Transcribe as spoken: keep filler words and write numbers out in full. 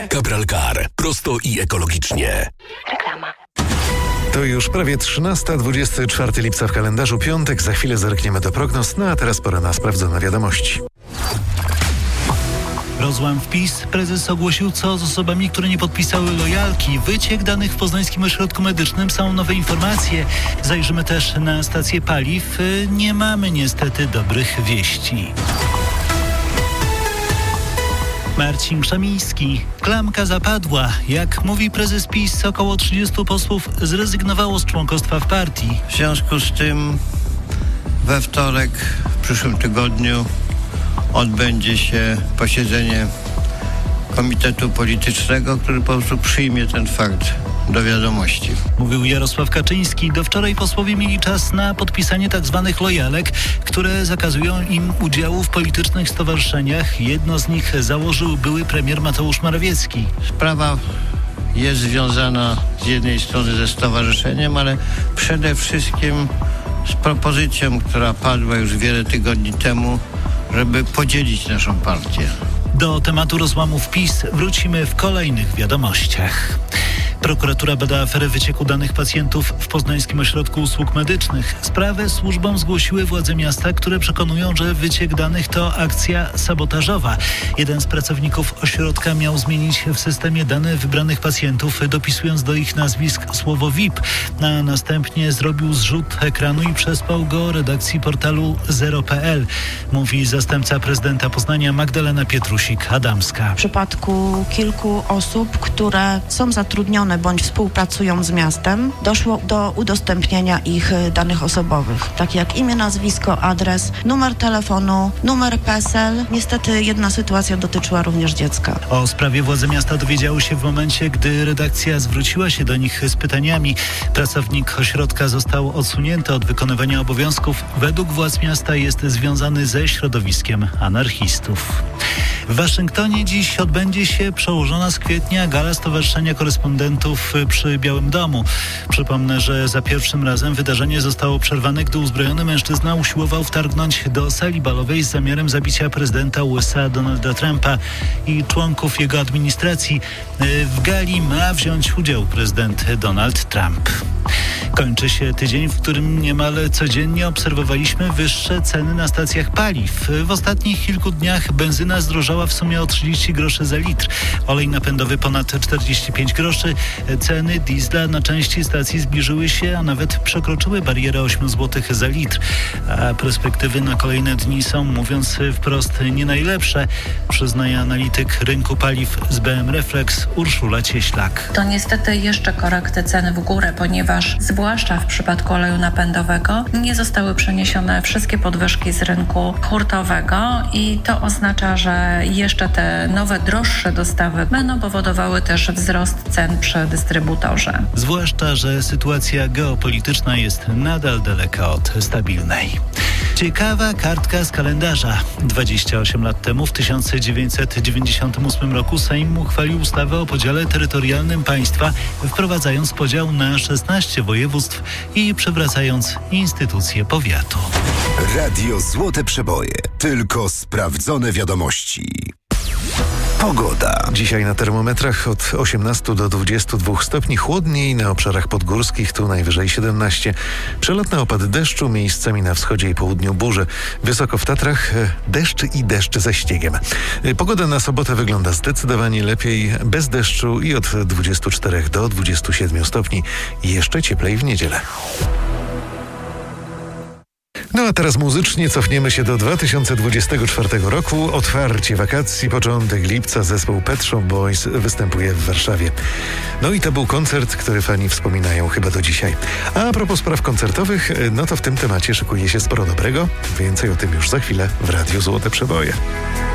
Cabral Car. Prosto i ekologicznie. Reklama. To już prawie trzynasta, dwudziestego czwartego lipca w kalendarzu, piątek. Za chwilę zerkniemy do prognoz, no a teraz pora na sprawdzone wiadomości. Rozłam w PiS. Prezes ogłosił, co z osobami, które nie podpisały lojalki. Wyciek danych w Poznańskim Ośrodku Medycznym. Są nowe informacje. Zajrzymy też na stację paliw. Nie mamy niestety dobrych wieści. Marcin Krzemiński. Klamka zapadła. Jak mówi prezes PiS, około trzydziestu posłów zrezygnowało z członkostwa w partii. W związku z tym we wtorek w przyszłym tygodniu odbędzie się posiedzenie Komitetu Politycznego, który po prostu przyjmie ten fakt do wiadomości. Mówił Jarosław Kaczyński. Do wczoraj posłowie mieli czas na podpisanie tzw. lojalek, które zakazują im udziału w politycznych stowarzyszeniach. Jedno z nich założył były premier Mateusz Morawiecki. Sprawa jest związana z jednej strony ze stowarzyszeniem, ale przede wszystkim z propozycją, która padła już wiele tygodni temu, żeby podzielić naszą partię. Do tematu rozłamów PiS wrócimy w kolejnych wiadomościach. Prokuratura bada aferę wycieku danych pacjentów w Poznańskim Ośrodku Usług Medycznych. Sprawę służbom zgłosiły władze miasta, które przekonują, że wyciek danych to akcja sabotażowa. Jeden z pracowników ośrodka miał zmienić w systemie dane wybranych pacjentów, dopisując do ich nazwisk słowo V I P, a następnie zrobił zrzut ekranu i przesłał go redakcji portalu zero kropka p l, mówi zastępca prezydenta Poznania Magdalena Pietrusik-Adamska. W przypadku kilku osób, które są zatrudnione bądź współpracują z miastem, doszło do udostępniania ich danych osobowych, takie jak imię, nazwisko, adres, numer telefonu, numer P E S E L. Niestety jedna sytuacja dotyczyła również dziecka. O sprawie władze miasta dowiedziały się w momencie, gdy redakcja zwróciła się do nich z pytaniami. Pracownik ośrodka został odsunięty od wykonywania obowiązków. Według władz miasta jest związany ze środowiskiem anarchistów. W Waszyngtonie dziś odbędzie się przełożona z kwietnia gala Stowarzyszenia Korespondentów przy Białym Domu. Przypomnę, że za pierwszym razem wydarzenie zostało przerwane, gdy uzbrojony mężczyzna usiłował wtargnąć do sali balowej z zamiarem zabicia prezydenta U S A Donalda Trumpa i członków jego administracji. W gali ma wziąć udział prezydent Donald Trump. Kończy się tydzień, w którym niemal codziennie obserwowaliśmy wyższe ceny na stacjach paliw. W ostatnich kilku dniach benzyna zdrożała w sumie o trzydzieści groszy za litr. Olej napędowy ponad czterdzieści pięć groszy. Ceny diesla na części stacji zbliżyły się, a nawet przekroczyły barierę osiem złotych za litr. A perspektywy na kolejne dni są, mówiąc wprost, nie najlepsze, przyznaje analityk rynku paliw z B M Reflex Urszula Cieślak. To niestety jeszcze korekty ceny w górę, ponieważ zwłaszcza w przypadku oleju napędowego nie zostały przeniesione wszystkie podwyżki z rynku hurtowego i to oznacza, że jeszcze te nowe, droższe dostawy będą powodowały też wzrost cen przy dystrybutorze. Zwłaszcza, że sytuacja geopolityczna jest nadal daleka od stabilnej. Ciekawa kartka z kalendarza. dwadzieścia osiem lat temu, w tysiąc dziewięćset dziewięćdziesiątym ósmym roku, Sejm uchwalił ustawę o podziale terytorialnym państwa, wprowadzając podział na szesnaście województw i przywracając instytucje powiatu. Radio Złote Przeboje. Tylko sprawdzone wiadomości. Pogoda. Dzisiaj na termometrach od osiemnastu do dwudziestu dwóch stopni, chłodniej na obszarach podgórskich, tu najwyżej siedemnaście. Przelotny opad deszczu, miejscami na wschodzie i południu burze. Wysoko w Tatrach deszcz i deszcz ze śniegiem. Pogoda na sobotę wygląda zdecydowanie lepiej, bez deszczu i od dwudziestu czterech do dwudziestu siedmiu stopni. Jeszcze cieplej w niedzielę. No a teraz muzycznie cofniemy się do dwa tysiące dwudziestego czwartego roku. Otwarcie wakacji, początek lipca. Zespół Pet Shop Boys występuje w Warszawie. No i to był koncert, który fani wspominają chyba do dzisiaj. A, a propos spraw koncertowych, no to w tym temacie szykuje się sporo dobrego. Więcej o tym już za chwilę w Radiu Złote Przeboje.